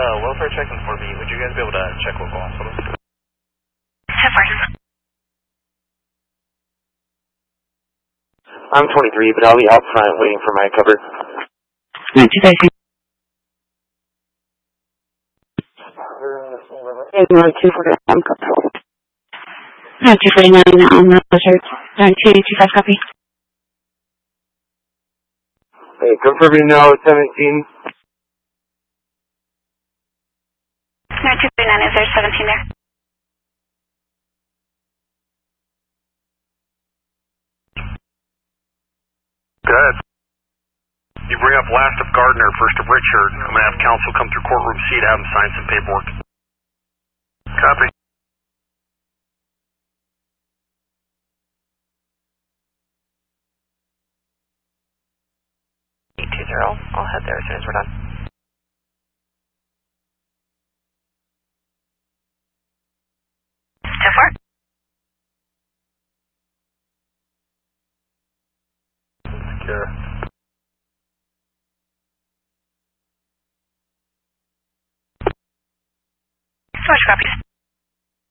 welfare check in 4B. Would you guys be able to check local hospitals? 10-4. I'm 23, but I'll be out front waiting for my cover. 2,000. 249 on the shirt. 225 copy. Hey, confirming now 17. 249, is there 17 there? Good. You bring up last of Gardner, first of Richard. I'm going to have counsel come through courtroom C to have him sign some paperwork. Copy. I'll head there as soon as we're done. Secure. So much copies.